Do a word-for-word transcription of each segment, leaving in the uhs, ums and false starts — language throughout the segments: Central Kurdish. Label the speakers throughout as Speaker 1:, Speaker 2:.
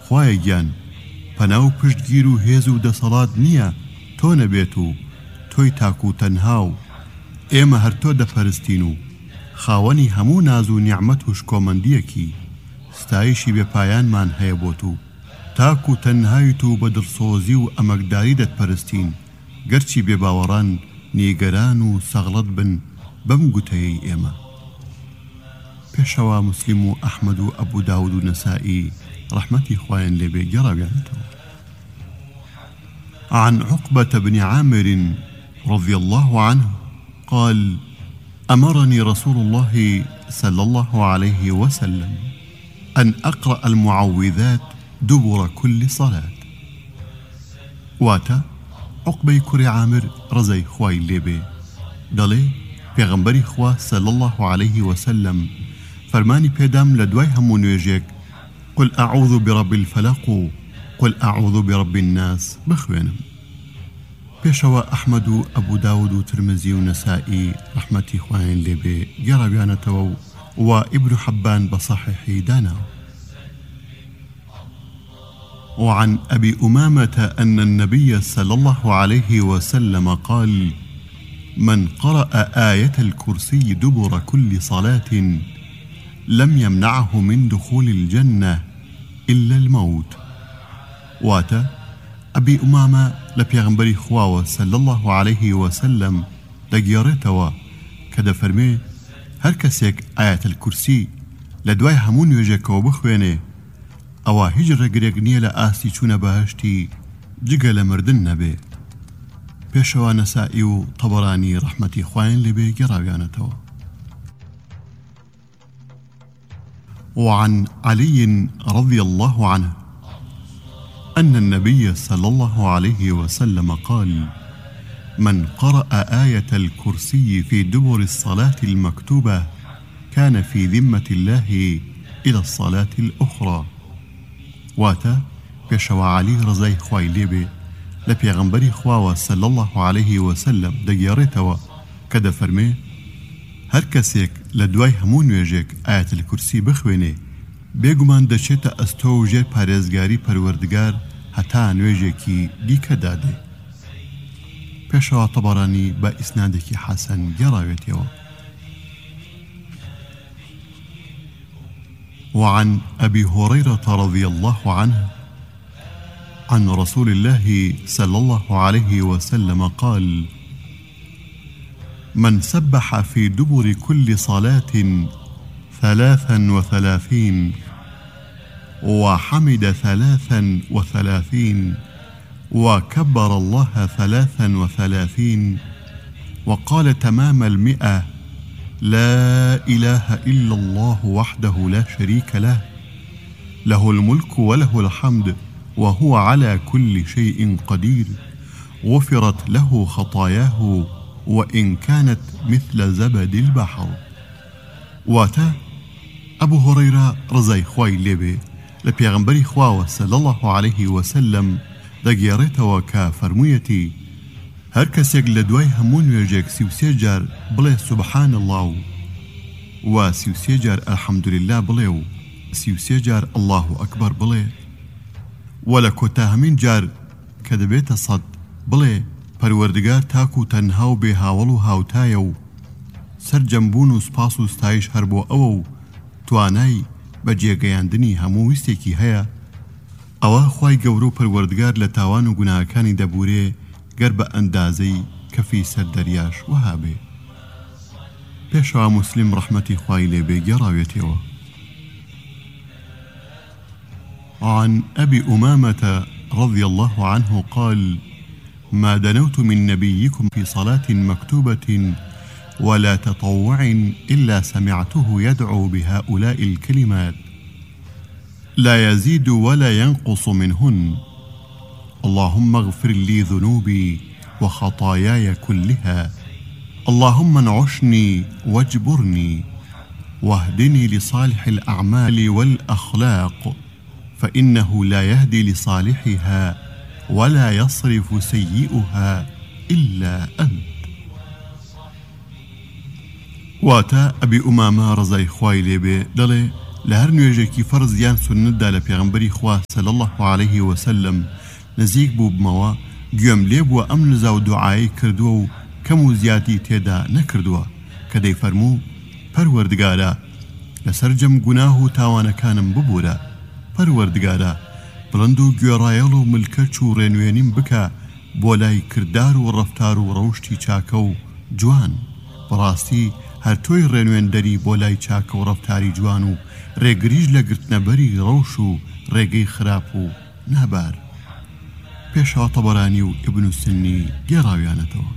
Speaker 1: خوایە گیان پەناو پشتگیر و هێز و دەسەڵات نییە تۆ نەبێت و تۆی تاکو و تەنها و ئێمە هەر تۆ دەپەرستین و خاوەنی هەموو ناز و نیعمەت و شکۆمەندیەکی ستایشی بێپایانمان هەیە بۆت و تاکو و تەنهایت و بە دڵسۆزی و ئەمەکداری دەتپەرستین گەرچی بێباوەڕان نیگەران و سەغڵەت بن بەم گوتەیەی ئێمە. پێشەوە موسلیم و ئەحمەد و ئەبوو داود و نەسائی رحمەتی خوایان لێبێ گەڕاویانەتەوە. عن عقبة بن عامر رضي الله عنه قال: أمرني رسول الله صلى الله عليه وسلم أن أقرأ المعوذات دبر كل صلاة. واتا عقبة كري عامر رزي خواي ليبي دلي پیغمبری خوا صلى الله عليه وسلم فرماني پیدام لدواي همون ويجيك قل أعوذ برب الفلق قل أعوذ برب الناس بخوينم. پیشوا أحمد و أبو داود و ترمزي و نسائي رحمتي خوين لبي جربيانتو وابن حبان بصحيح دانا. وعن أبي أمامة أن النبي صلى الله عليه وسلم قال: من قرأ آية الكرسي دبر كل صلاة لم يمنعه من دخول الجنة إلا الموت. واتا أبي أمامة لبيغمبري خواوة صلى الله عليه وسلم دقيارتوا كده فرمي هر كسيك آية الكرسي لدواي همون يجيك وبخويني أوا هجر قريقنية لآسي چون بهشتي جگل مردن نبي. پیشوا نسائی و طبراني رحمتي خوين لبي قراويانتوا. وعن علي رضي الله عنه أن النبي صلى الله عليه وسلم قال: من قرأ آية الكرسي في دبر الصلاة المكتوبة كان في ذمة الله إلى الصلاة الأخرى. واتا پیشوا علي رضي خوای لێبێ لە پێغەمبەری خواوە صلى الله عليه وسلم دەگێڕێتەوە کە دەفەرمێ هەر کەسێک لە دوای هەموو نوێژێک ئاەت الکورسی بخوێنێ بێگومان دەچێتە ئەستۆ و ژێر پارێزگاری پەروەردگار هەتا نوێژێکی دیکە دادێ. پێشەوە تەبەرانی بە ئیسنادێکی حەسەن گێڕاوێتەوە. وعن أبي هريرة رضي الله عنه عن رسول الله صلى الله عليه وسلم قال: من سبح في دبر كل صلاة ثلاثا وثلاثين وحمد ثلاثا وثلاثين وكبر الله ثلاثا وثلاثين وقال تمام المئة لا إله إلا الله وحده لا شريك له له الملك وله الحمد وهو على كل شيء قدير غفرت له خطاياه وإن كانت مثل زبد البحر. واتا أبو هريرة رضي خوای لێبێ لە پێغەمبەری خواوە صلى الله عليه وسلم دەگێڕێتەوە کە فەرموویەتی هەر کەسێک لە دوای هەموو نوێژێک سی و سێ جار بڵێ سوبحان الله و و سی و سێ جار الحەمدولله بڵێ و سی و سێ جار الله ئەکبەر بڵێ و لە کۆتاهەمین جار کە دەبێتە سەد بڵێ پەروەردگار تاک و تەنها و بێ هاوڵ و هاوتایە و سەرجەمبوون و سپاس و ستایش هەر بۆ ئەوە و توانای بە جێگەیاندنی هەموو ویستێکی هەیە ئەوە خوای گەورە و پەروەردگار لە تاوان و گوناهەکانی دەبورێ گەر بە ئەندازەی کەفی سەر دەریاش وەها بێ. پێشەوە موسلیم ڕەحمەتی خوای لێبێ گێڕاوێتەوە. عن أبي أمامة رضي الله عنه قال: ما دنوت من نبيكم في صلاة مكتوبة ولا تطوع إلا سمعته يدعو بهؤلاء الكلمات لا يزيد ولا ينقص منهن: اللهم اغفر لي ذنوبي وخطاياي كلها، اللهم انعشني واجبرني واهدني لصالح الأعمال والأخلاق فإنه لا يهدي لصالحها ولا يصرف سيئها إلا أنت. واتا أبي أمامة رضي خوای لێبێ دەڵێ لهر نوێژێکی فەرز یان سونەتدا لە پێغەمبەری خوا صلی الله عليه وسلم نزیک بوو بمەوە گوێم لێ بووە ئەم نزا و دوعایی کردووە و کەم و زیادی تێدا نەکردووە کە دەیفەرموو پەروەردگارە لەسەر جەم گوناه و تاوانەکانم ببوورە پەروەردگارە بڵند و گوێڕایەڵ و ملکەچ و ڕێنوێنیم بکە بۆ لای کردار و ڕەفتار و ڕەوشتی چاکە و جوان بەڕاستی هەر تۆی ڕێنوێندەری بۆ لای چاکە و ڕەفتاری جوان و ڕێگریش لە گرتنەبەری ڕەوش و ڕێگەی خراپ و نابار پێشەوە طەبەرانی و ئیبن سنی گێڕاویانەتەوە.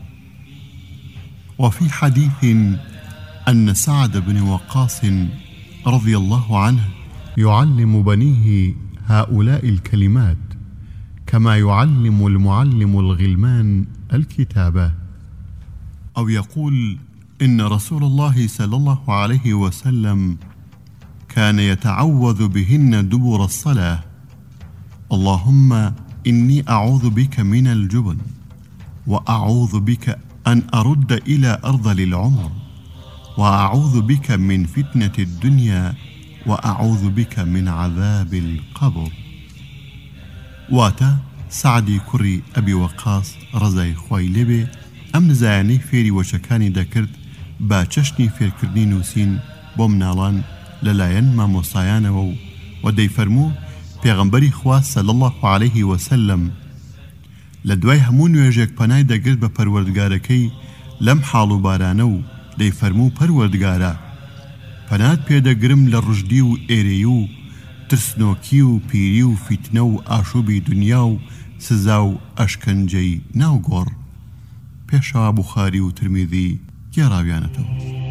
Speaker 1: وفي حديث أن سعد بن وقاص رضي الله عنه يعلم بنيه هؤلاء الكلمات كما يعلم المعلم الغلمان الكتابة، أو يقول إن رسول الله صلى الله عليه وسلم كان يتعوذ بهن دبر الصلاة: اللهم إني أعوذ بك من الجبن، وأعوذ بك أن أرد إلى أرذل العمر، وأعوذ بك من فتنة الدنيا، وأعوذ بك من عذاب القبر. واتا سعدی کوڕی ئەبی وەقاس ڕزای خوای لێبێ ئەم نزایانەی فێری وەچەکانی دەکرد با چەشنی فێرکردنی نووسین بۆ مناڵان لەلایەن مامۆستایانەوە و و دەیفەرموو پێغەمبەری خوا صلی الله عليه وسلم لە دوای هەموو نوێژێک پەنای دەگرت بە پەروەردگارەکەی لەم حاڵ و بارانە و دەیفەرموو پەروەردگارە پەنات پێدەگرم لە ڕژدی و ئێرەی و ترسنۆکی و پیری و فیتنە و ئاشوبی دنیا و سزا و ئەشکەنجەی ناوگۆڕ. پێشەوە بوخاری و ترمیذی گێڕاویانەتەوە.